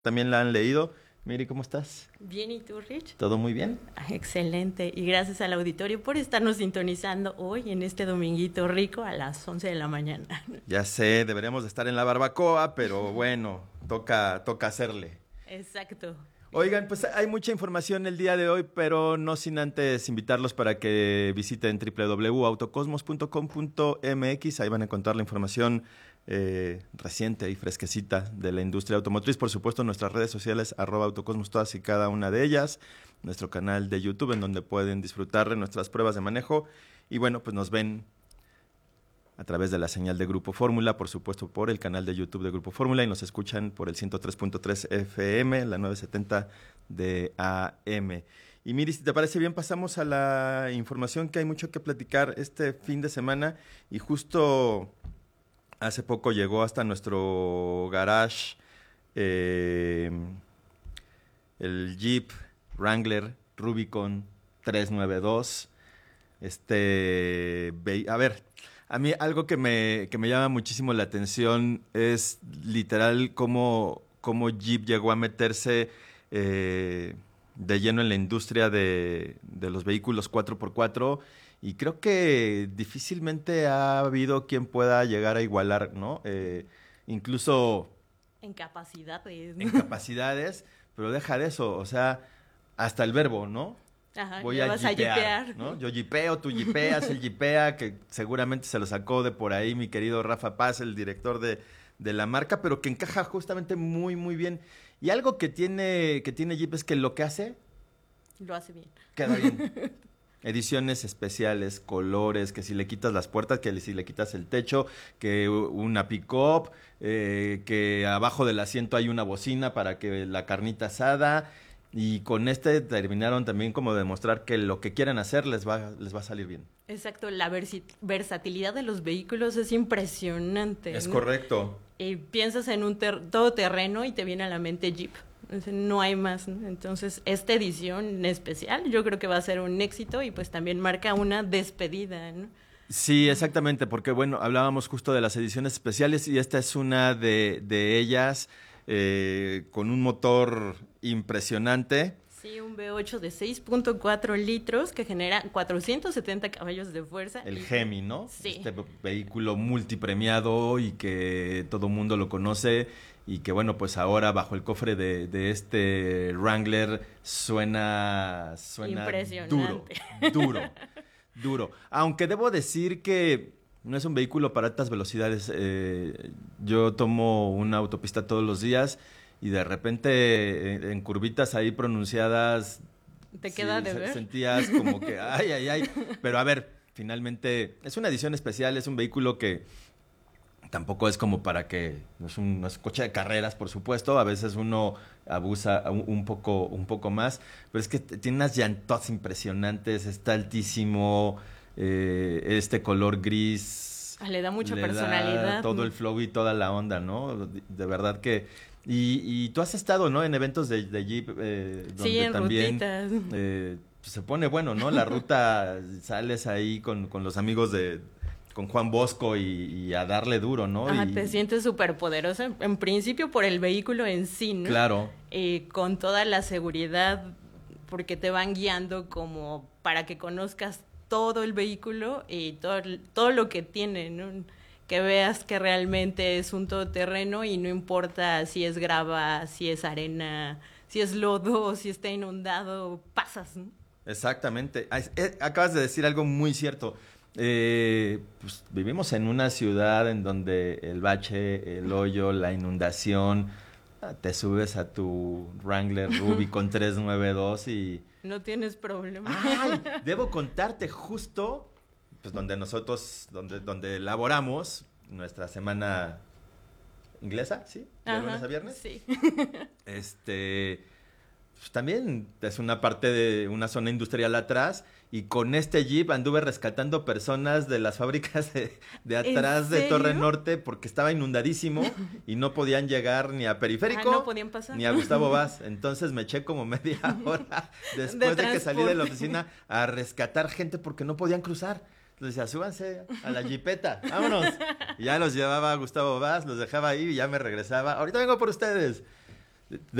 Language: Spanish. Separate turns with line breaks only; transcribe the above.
también la han leído. Miri, ¿cómo estás?
Bien, ¿y tú, Rich?
¿Todo muy bien?
Excelente, y gracias al auditorio por estarnos sintonizando hoy en este dominguito rico a las 11 de la mañana.
Ya sé, deberíamos de estar en la barbacoa, pero bueno, toca hacerle.
Exacto.
Oigan, pues hay mucha información el día de hoy, pero no sin antes invitarlos para que visiten www.autocosmos.com.mx. Ahí van a encontrar la información reciente y fresquecita de la industria automotriz. Por supuesto, nuestras redes sociales, @autocosmos, todas y cada una de ellas. Nuestro canal de YouTube, en donde pueden disfrutar de nuestras pruebas de manejo. Y bueno, pues nos ven a través de la señal de Grupo Fórmula, por supuesto por el canal de YouTube de Grupo Fórmula, y nos escuchan por el 103.3 FM, la 970 de AM. Y Miri, si te parece bien, pasamos a la información, que hay mucho que platicar este fin de semana, y justo hace poco llegó hasta nuestro garage el Jeep Wrangler Rubicon 392. A ver, a mí algo que me llama muchísimo la atención es literal cómo Jeep llegó a meterse de lleno en la industria de los vehículos 4x4, y creo que difícilmente ha habido quien pueda llegar a igualar, ¿no? Incluso
En capacidades.
en capacidades, pero deja de eso, o sea, hasta el verbo, ¿no?
Ajá,
Voy
ya
a
vas a
jipear,
jipear.
¿no? Yo jipeo, tú jipeas, él jipea, que seguramente se lo sacó de por ahí mi querido Rafa Paz, el director de la marca, pero que encaja justamente muy, muy bien. Y algo que tiene Jeep es que lo que hace,
Lo hace bien.
queda bien. Ediciones especiales, colores, que si le quitas las puertas, que si le quitas el techo, que una pick-up, que abajo del asiento hay una bocina para que la carnita asada. Y con terminaron también como demostrar que lo que quieran hacer les va a salir bien.
Exacto, la versatilidad de los vehículos es impresionante.
Es
¿no?
correcto.
Y piensas en un todoterreno y te viene a la mente Jeep. No hay más, ¿no? Entonces, esta edición en especial yo creo que va a ser un éxito y pues también marca una despedida, ¿no?
Sí, exactamente, porque bueno, hablábamos justo de las ediciones especiales y esta es una de ellas, con un motor impresionante.
Sí, un V8 de 6.4 litros que genera 470 caballos de fuerza.
El Hemi, ¿no?
Sí.
Este vehículo multipremiado y que todo mundo lo conoce, y que bueno, pues ahora bajo el cofre de este Wrangler suena
Impresionante.
duro. Aunque debo decir que no es un vehículo para altas velocidades. Yo tomo una autopista todos los días y de repente en curvitas ahí pronunciadas
Te queda de ver.
sentías como que ay. Pero a ver, finalmente es una edición especial, es un vehículo que tampoco es como para que no es coche de carreras, por supuesto. A veces uno abusa un poco más, pero es que tiene unas llantas impresionantes, está altísimo, este color gris
Le da mucha
le
personalidad.
da todo el flow y toda la onda, ¿no? De verdad que y tú has estado, ¿no? En eventos de Jeep, donde
Sí, en
también
rutitas.
pues se pone bueno, ¿no? La ruta, sales ahí con los amigos con Juan Bosco y a darle duro, ¿no?
Ajá, te sientes súper poderoso, en principio por el vehículo en sí, ¿no?
Claro.
Con toda la seguridad, porque te van guiando como para que conozcas todo el vehículo y todo lo que tiene, ¿no? Que veas que realmente es un todoterreno y no importa si es grava, si es arena, si es lodo, si está inundado, pasas, ¿no?
Exactamente. Acabas de decir algo muy cierto. Pues vivimos en una ciudad en donde el bache, el hoyo, la inundación, te subes a tu Wrangler Rubicon 392 y...
No tienes problema.
¡Ay! Debo contarte justo, pues donde elaboramos nuestra semana inglesa, ¿sí? De
Ajá,
lunes a viernes.
sí.
Pues también es una parte de una zona industrial atrás, y con este Jeep anduve rescatando personas de las fábricas de atrás de Torre
serio?
Norte, porque estaba inundadísimo y no podían llegar ni a Periférico
No podían pasar.
ni a Gustavo Vaz. Entonces me eché como media hora después de que salí de la oficina a rescatar gente porque no podían cruzar. Les decía, súbanse a la jipeta, vámonos. Y ya los llevaba a Gustavo Vaz, los dejaba ahí y ya me regresaba. Ahorita vengo por ustedes.